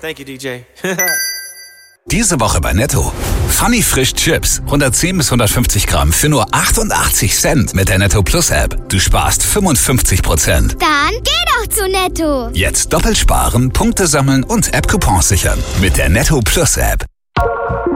Thank you, DJ. Diese Woche bei Netto. Funny Frisch Chips. 110 bis 150 Gramm für nur 88 Cent mit der Netto Plus App. Du sparst 55%. Dann geh doch zu Netto. Jetzt doppelt sparen, Punkte sammeln und App-Coupons sichern. Mit der Netto Plus App.